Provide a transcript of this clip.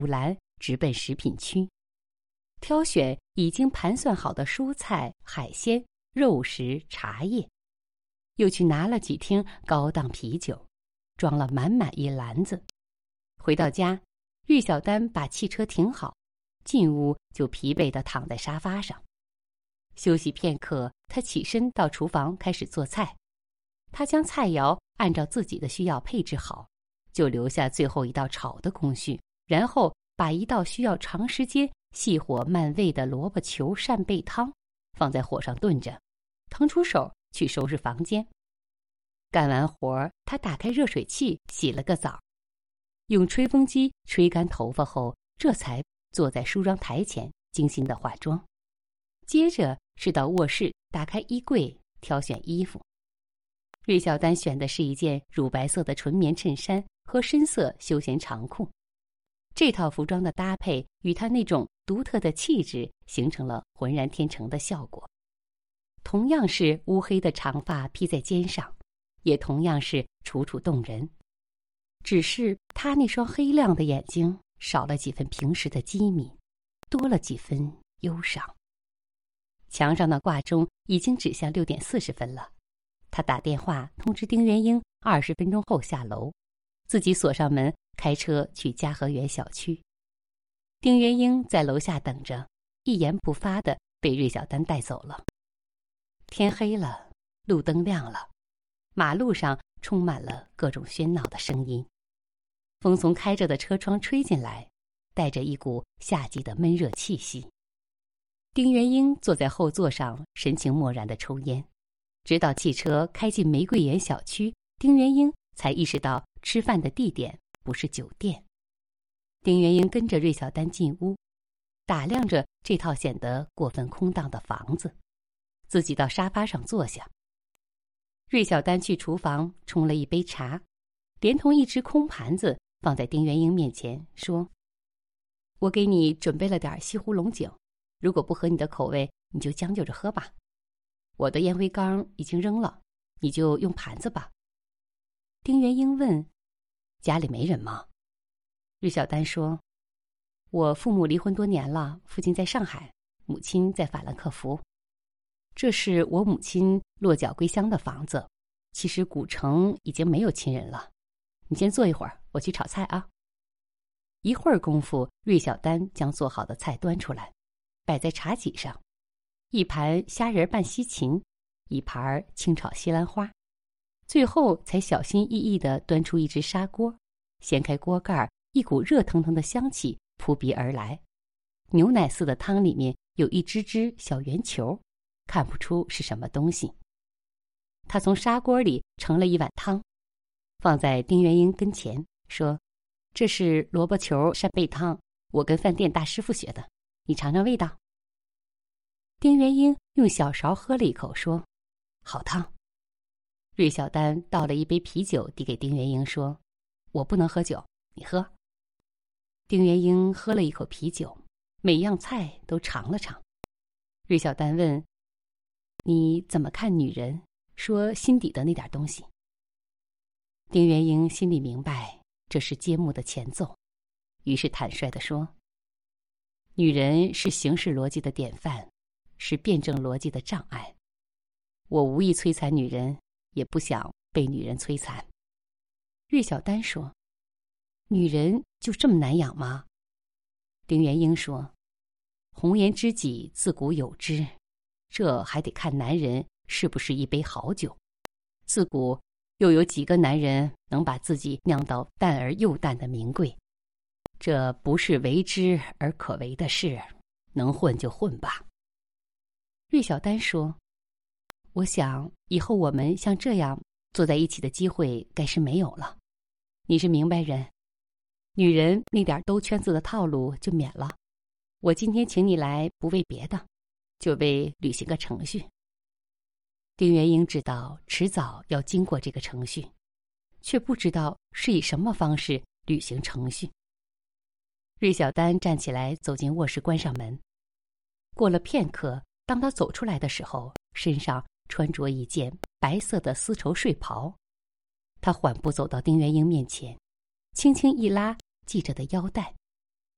五栏直奔食品区，挑选已经盘算好的蔬菜、海鲜、肉食、茶叶，又去拿了几听高档啤酒，装了满满一篮子。回到家，芮小丹把汽车停好，进屋就疲惫地躺在沙发上。休息片刻，他起身到厨房开始做菜。他将菜肴按照自己的需要配置好，就留下最后一道炒的工序，然后把一道需要长时间细火慢煨的萝卜球扇贝汤放在火上炖着，腾出手去收拾房间。干完活，他打开热水器洗了个澡，用吹风机吹干头发后，这才坐在梳妆台前精心地化妆。接着是到卧室打开衣柜挑选衣服。芮小丹选的是一件乳白色的纯棉衬衫和深色休闲长裤，这套服装的搭配与她那种独特的气质形成了浑然天成的效果。同样是乌黑的长发披在肩上，也同样是楚楚动人，只是她那双黑亮的眼睛少了几分平时的机敏，多了几分忧伤。墙上的挂钟已经指向6点40分了，他打电话通知丁元英20分钟后下楼，自己锁上门，开车去嘉禾园小区。丁元英在楼下等着，一言不发地被芮小丹带走了。天黑了，路灯亮了，马路上充满了各种喧闹的声音，风从开着的车窗吹进来，带着一股夏季的闷热气息。丁元英坐在后座上，神情漠然地抽烟，直到汽车开进玫瑰园小区，丁元英才意识到吃饭的地点不是酒店。丁元英跟着芮小丹进屋，打量着这套显得过分空荡的房子，自己到沙发上坐下。芮小丹去厨房冲了一杯茶，连同一只空盘子放在丁元英面前，说：“我给你准备了点西湖龙井，如果不合你的口味，你就将就着喝吧。我的烟灰缸已经扔了，你就用盘子吧。”丁元英问：“家里没人吗？”芮小丹说：“我父母离婚多年了，父亲在上海，母亲在法兰克福。这是我母亲落脚归乡的房子，其实古城已经没有亲人了。你先坐一会儿，我去炒菜啊。”一会儿功夫，芮小丹将做好的菜端出来，摆在茶几上，一盘虾仁拌西芹，一盘清炒西兰花，最后才小心翼翼地端出一只砂锅，掀开锅盖，一股热腾腾的香气扑鼻而来。牛奶似的汤里面有一只只小圆球，看不出是什么东西。他从砂锅里盛了一碗汤，放在丁元英跟前，说：“这是萝卜球扇贝汤，我跟饭店大师傅学的，你尝尝味道。”丁元英用小勺喝了一口，说：“好烫。”芮小丹倒了一杯啤酒递给丁元英，说：“我不能喝酒，你喝。”丁元英喝了一口啤酒，每样菜都尝了尝。芮小丹问：“你怎么看女人？说心底的那点东西？”丁元英心里明白这是揭幕的前奏，于是坦率地说：“女人是形式逻辑的典范，是辩证逻辑的障碍。我无意摧残女人，也不想被女人摧残。”芮小丹说：“女人就这么难养吗？”丁元英说：“红颜知己自古有之，这还得看男人是不是一杯好酒。自古又有几个男人能把自己酿到淡而又淡的名贵？这不是为之而可为的事，能混就混吧。”芮小丹说：“我想以后我们像这样坐在一起的机会该是没有了。你是明白人，女人那点兜圈子的套路就免了。我今天请你来不为别的，就为履行个程序。”丁元英知道迟早要经过这个程序，却不知道是以什么方式履行程序。芮小丹站起来走进卧室，关上门。过了片刻，当他走出来的时候，身上穿着一件白色的丝绸睡袍。他缓步走到丁元英面前，轻轻一拉系着的腰带，